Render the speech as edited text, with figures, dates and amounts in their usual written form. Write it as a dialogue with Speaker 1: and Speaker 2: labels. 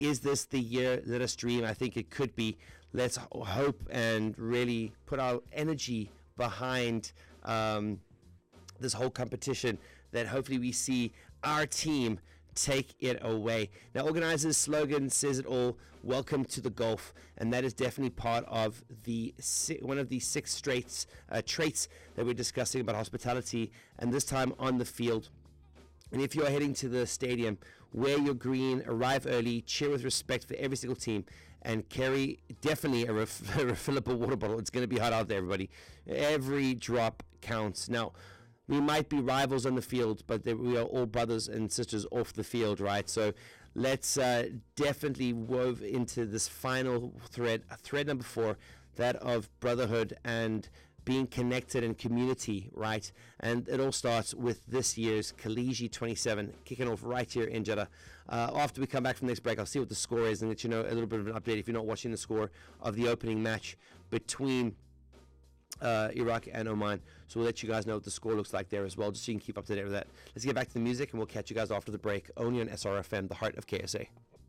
Speaker 1: Is this the year? Let us dream. I think it could be. Let's hope and really put our energy behind this whole competition, that hopefully we see our team take it away. Now, organizers' slogan says it all: welcome to the Gulf, and that is definitely part of the one of the 6 traits that we're discussing about hospitality, and this time on the field. And if you're heading to the stadium, wear your green, arrive early, cheer with respect for every single team, and carry definitely a refillable water bottle. It's going to be hot out there, everybody. Every drop counts. Now, we might be rivals on the field, but we are all brothers and sisters off the field, right? So let's definitely wove into this final thread number 4, that of brotherhood and being connected in community, right? And it all starts with this year's Kaliji 27 kicking off right here in Jeddah. After we come back from the next break, I'll see what the score is and let you know a little bit of an update if you're not watching the score of the opening match between Iraq and Oman. So we'll let you guys know what the score looks like there as well, just so you can keep up to date with that. Let's get back to the music, and we'll catch you guys after the break, only on SRFM, the heart of KSA.